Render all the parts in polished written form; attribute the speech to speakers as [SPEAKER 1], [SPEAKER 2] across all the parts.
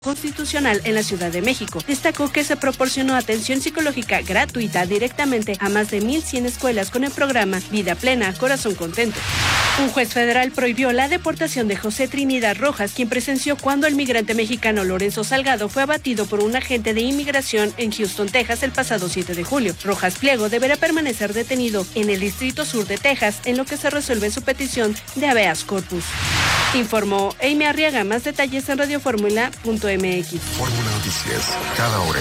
[SPEAKER 1] Constitucional en la Ciudad de México. Destacó que se proporcionó atención psicológica gratuita directamente a más de 1,100 escuelas con el programa Vida Plena, Corazón Contento. Un juez federal prohibió la deportación de José Trinidad Rojas, quien presenció cuando el migrante mexicano Lorenzo Salgado fue abatido por un agente de inmigración en Houston, Texas, el pasado 7 de julio. Rojas Pliego deberá permanecer detenido en el Distrito Sur de Texas, en lo que se resuelve su petición de habeas corpus. Informó Amy Arriaga. Más detalles en radioformula.mx.
[SPEAKER 2] Fórmula Noticias, cada hora.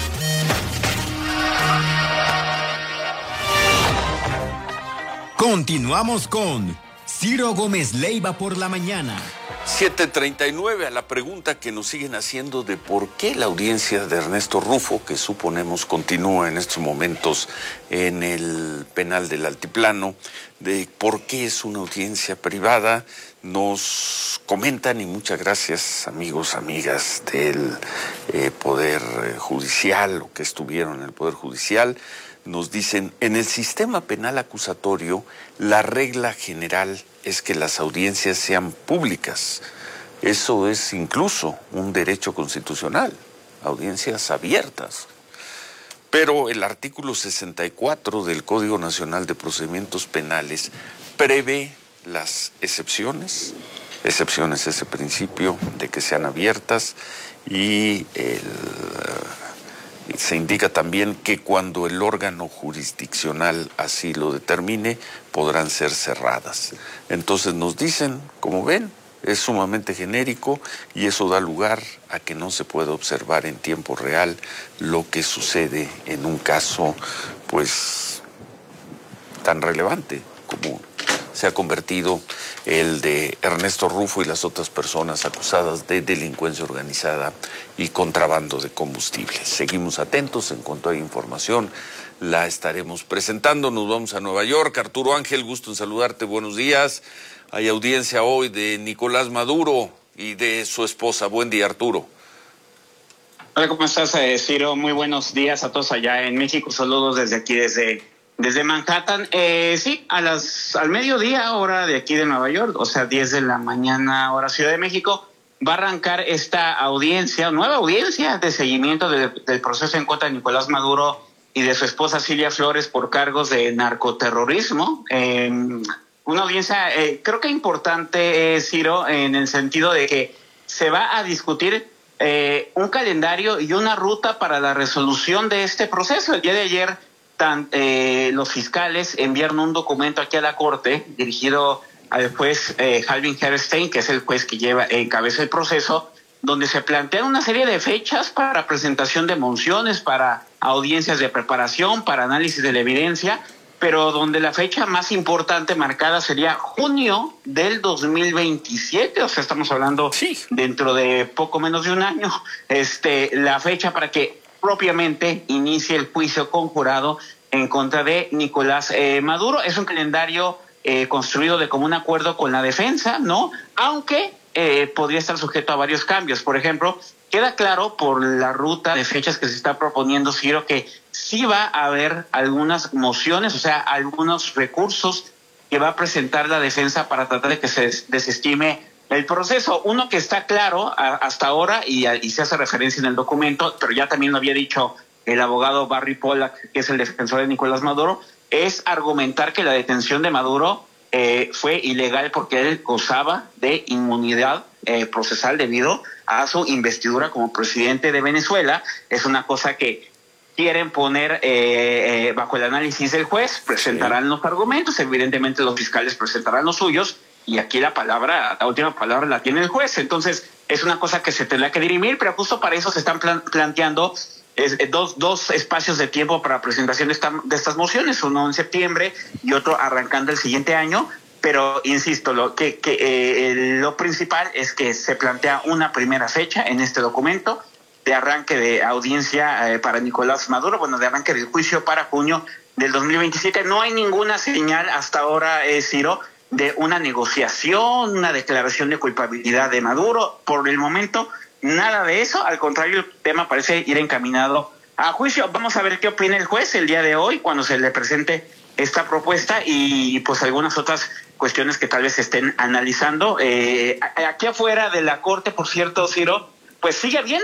[SPEAKER 3] Continuamos con Ciro Gómez Leiva por la mañana.
[SPEAKER 4] 7:39, a la pregunta que nos siguen haciendo de por qué la audiencia de Ernesto Rufo, que suponemos continúa en estos momentos en el penal del Altiplano, de por qué es una audiencia privada, nos comentan, y muchas gracias amigos, amigas del Poder Judicial, o que estuvieron en el Poder Judicial, nos dicen, en el sistema penal acusatorio, la regla general es que las audiencias sean públicas. Eso es incluso un derecho constitucional, audiencias abiertas. Pero el artículo 64 del Código Nacional de Procedimientos Penales prevé las excepciones ese principio de que sean abiertas, y se indica también que cuando el órgano jurisdiccional así lo determine, podrán ser cerradas. Entonces nos dicen, como ven, es sumamente genérico, y eso da lugar a que no se pueda observar en tiempo real lo que sucede en un caso, pues, tan relevante como se ha convertido el de Ernesto Rufo y las otras personas acusadas de delincuencia organizada y contrabando de combustibles. Seguimos atentos, en cuanto hay información la estaremos presentando. Nos vamos a Nueva York. Arturo Ángel, gusto en saludarte, buenos días. Hay audiencia hoy de Nicolás Maduro y de su esposa. Buen día, Arturo.
[SPEAKER 5] Hola, ¿cómo estás, Ciro? Muy buenos días a todos allá en México. Saludos desde aquí, desde Manhattan. Sí, al mediodía, hora de aquí de Nueva York, o sea, 10 de la mañana, hora Ciudad de México, va a arrancar esta audiencia, nueva audiencia de seguimiento del proceso en contra de Nicolás Maduro y de su esposa Cilia Flores por cargos de narcoterrorismo. Una audiencia, creo que importante, Ciro, en el sentido de que se va a discutir un calendario y una ruta para la resolución de este proceso. El día de ayer, los fiscales enviaron un documento aquí a la Corte dirigido al juez Halvin Herstein, que es el juez que encabeza el proceso, donde se plantean una serie de fechas para presentación de mociones, para audiencias de preparación, para análisis de la evidencia, pero donde la fecha más importante marcada sería junio del 2027, o sea, estamos hablando dentro de poco menos de un año, la fecha para que propiamente inicie el juicio conjurado en contra de Nicolás Maduro. Es un calendario construido de común acuerdo con la defensa, ¿no? Aunque podría estar sujeto a varios cambios. Por ejemplo, queda claro por la ruta de fechas que se está proponiendo, Ciro, que sí va a haber algunas mociones, o sea, algunos recursos que va a presentar la defensa para tratar de que se desestime el proceso. Uno que está claro hasta ahora, y se hace referencia en el documento, pero ya también lo había dicho el abogado Barry Pollack, que es el defensor de Nicolás Maduro, es argumentar que la detención de Maduro fue ilegal porque él gozaba de inmunidad procesal debido a su investidura como presidente de Venezuela. Es una cosa que quieren poner bajo el análisis del juez, presentarán los argumentos, evidentemente los fiscales presentarán los suyos, y aquí la última palabra la tiene el juez. Entonces es una cosa que se tendrá que dirimir, pero justo para eso se están planteando dos espacios de tiempo para presentación de estas mociones, uno en septiembre y otro arrancando el siguiente año. Pero insisto, lo principal es que se plantea una primera fecha en este documento de arranque de audiencia para Nicolás Maduro, de arranque del juicio para junio del 2027. No hay ninguna señal hasta ahora, Ciro, de una negociación, una declaración de culpabilidad de Maduro. Por el momento, nada de eso. Al contrario, el tema parece ir encaminado a juicio. Vamos a ver qué opina el juez el día de hoy cuando se le presente esta propuesta y pues algunas otras cuestiones que tal vez se estén analizando. Aquí afuera de la Corte, por cierto, Ciro, pues sigue habiendo